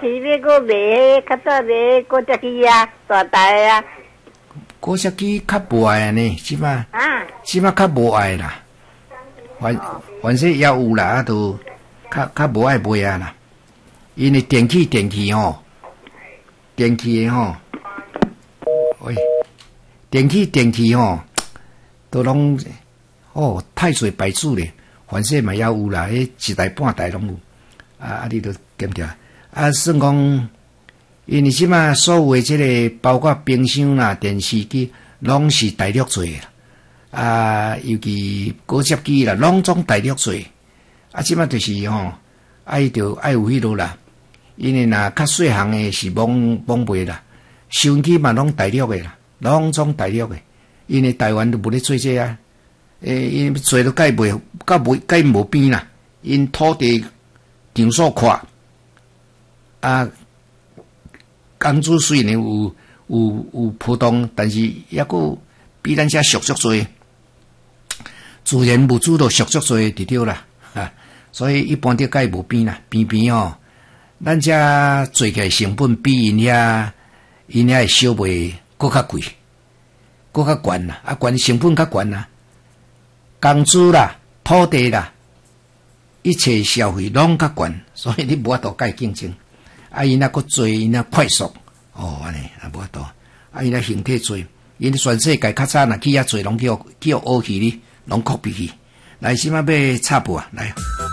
期要个卖迄较早卖果汁机啊，大台啊。 果汁机较无爱呢，即摆较无爱啦。凡说也有啦，都较无爱卖啊啦。因为电器吼，喂，电器吼，都拢太岁白煮咧。凡说嘛也有啦，迄一台半台拢有。你都减掉。算讲，因为即马所有即个包括冰箱啦、电视机，拢是大陆做的。尤其果汁机啦，拢总大陆做。即马就是伊就爱有迄落啦。因为若较细项的是蒙卖啦，收音机嘛拢大陆的啦，拢总大陆的。因为台湾都无咧做这啊，因为做都改无边啦，因土地场所宽，工资虽然有波动，但是也佫比咱遮俗多，自然物资都俗多就对啦，所以一般都改无边啦，边咱遮做起来成本比因遐的小卖搁较贵，搁较悬啦，悬成本较悬啦，工资啦、土地啦，一切消费拢较悬，所以你无法度甲伊竞争。因搁做，因快速，安尼无法度。因形体做，因全世界较早若去遐做，拢叫学去哩，拢 copy 去。来，即摆要插播啊，来。